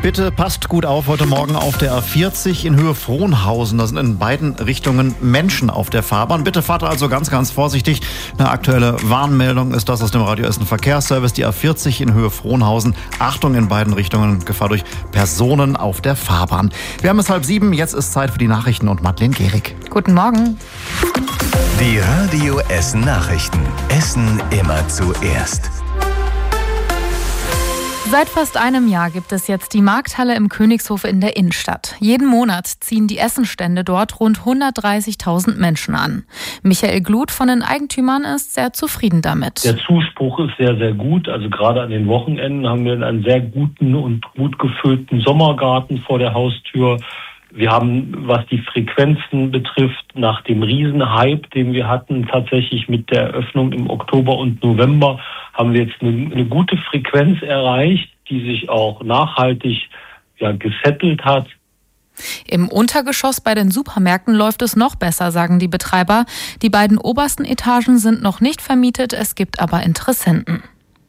Bitte passt gut auf heute Morgen auf der A40 in Höhe Frohnhausen. Da sind in beiden Richtungen Menschen auf der Fahrbahn. Bitte fahrt also ganz, ganz vorsichtig. Eine aktuelle Warnmeldung ist das aus dem Radio Essen Verkehrsservice. Die A40 in Höhe Frohnhausen. Achtung in beiden Richtungen. Gefahr durch Personen auf der Fahrbahn. Wir haben es 6:30. Jetzt ist Zeit für die Nachrichten und Madeleine Gehrig. Guten Morgen. Die Radio Essen Nachrichten. Essen immer zuerst. Seit fast einem Jahr gibt es jetzt die Markthalle im Königshof in der Innenstadt. Jeden Monat ziehen die Essenstände dort rund 130.000 Menschen an. Michael Gluth von den Eigentümern ist sehr zufrieden damit. Der Zuspruch ist sehr, sehr gut. Also gerade an den Wochenenden haben wir einen sehr guten und gut gefüllten Sommergarten vor der Haustür. Wir haben, was die Frequenzen betrifft, nach dem Riesenhype, den wir hatten, tatsächlich mit der Eröffnung im Oktober und November, haben wir jetzt eine gute Frequenz erreicht, die sich auch nachhaltig gesettelt hat. Im Untergeschoss bei den Supermärkten läuft es noch besser, sagen die Betreiber. Die beiden obersten Etagen sind noch nicht vermietet, es gibt aber Interessenten.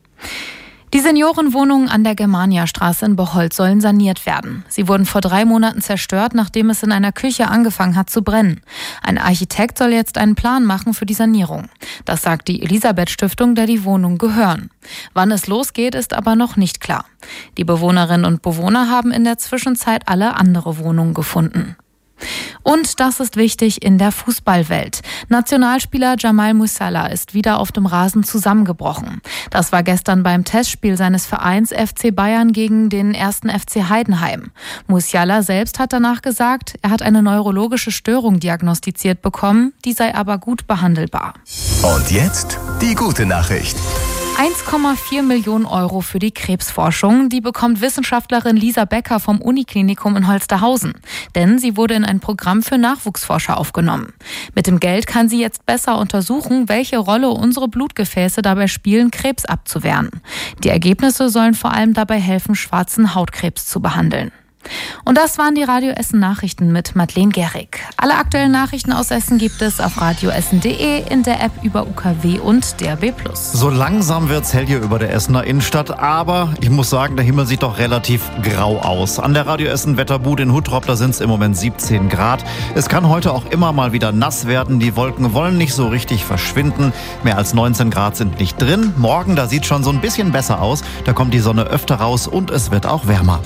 Die Seniorenwohnungen an der Germaniastraße in Bocholt sollen saniert werden. Sie wurden vor 3 Monaten zerstört, nachdem es in einer Küche angefangen hat zu brennen. Ein Architekt soll jetzt einen Plan machen für die Sanierung. Das sagt die Elisabeth-Stiftung, der die Wohnungen gehören. Wann es losgeht, ist aber noch nicht klar. Die Bewohnerinnen und Bewohner haben in der Zwischenzeit alle andere Wohnungen gefunden. Und das ist wichtig in der Fußballwelt. Nationalspieler Jamal Musiala ist wieder auf dem Rasen zusammengebrochen. Das war gestern beim Testspiel seines Vereins FC Bayern gegen den 1. FC Heidenheim. Musiala selbst hat danach gesagt, er hat eine neurologische Störung diagnostiziert bekommen, die sei aber gut behandelbar. Und jetzt die gute Nachricht. 1,4 Millionen Euro für die Krebsforschung. Die bekommt Wissenschaftlerin Lisa Becker vom Uniklinikum in Holsterhausen. Denn sie wurde in ein Programm für Nachwuchsforscher aufgenommen. Mit dem Geld kann sie jetzt besser untersuchen, welche Rolle unsere Blutgefäße dabei spielen, Krebs abzuwehren. Die Ergebnisse sollen vor allem dabei helfen, schwarzen Hautkrebs zu behandeln. Und das waren die Radio Essen Nachrichten mit Madeleine Gehrig. Alle aktuellen Nachrichten aus Essen gibt es auf radioessen.de, in der App über UKW und DAB+. So langsam wird's hell hier über der Essener Innenstadt, aber ich muss sagen, der Himmel sieht doch relativ grau aus. An der Radio Essen Wetterbude in Huttrop, da sind es im Moment 17 Grad. Es kann heute auch immer mal wieder nass werden. Die Wolken wollen nicht so richtig verschwinden. Mehr als 19 Grad sind nicht drin. Morgen, da sieht schon so ein bisschen besser aus. Da kommt die Sonne öfter raus und es wird auch wärmer.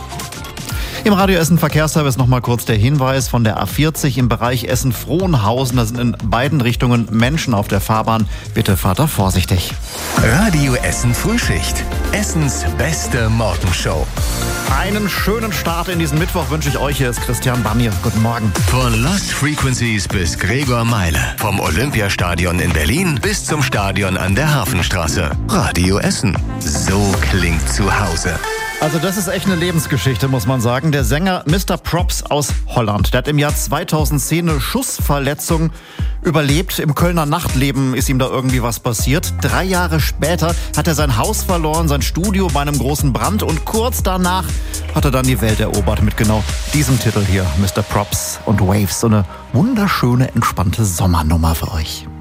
Im Radio Essen Verkehrsservice noch mal kurz der Hinweis von der A40 im Bereich Essen-Frohnhausen. Da sind in beiden Richtungen Menschen auf der Fahrbahn. Bitte fahrt da vorsichtig. Radio Essen Frühschicht. Essens beste Morgenshow. Einen schönen Start in diesen Mittwoch wünsche ich euch. Hier ist Christian Bamir. Guten Morgen. Von Lost Frequencies bis Gregor Meile. Vom Olympiastadion in Berlin bis zum Stadion an der Hafenstraße. Radio Essen. So klingt zu Hause. Also das ist echt eine Lebensgeschichte, muss man sagen. Der Sänger Mr. Props aus Holland, der hat im Jahr 2010 eine Schussverletzung überlebt. Im Kölner Nachtleben ist ihm da irgendwie was passiert. 3 Jahre später hat er sein Haus verloren, sein Studio bei einem großen Brand und kurz danach hat er dann die Welt erobert mit genau diesem Titel hier, Mr. Props und Waves. So eine wunderschöne, entspannte Sommernummer für euch.